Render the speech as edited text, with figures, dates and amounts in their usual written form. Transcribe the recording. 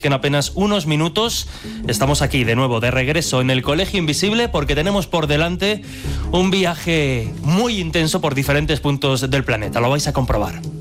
Que en apenas unos minutos estamos aquí de nuevo, de regreso en el Colegio Invisible, porque tenemos por delante un viaje muy intenso por diferentes puntos del planeta. Lo vais a comprobar.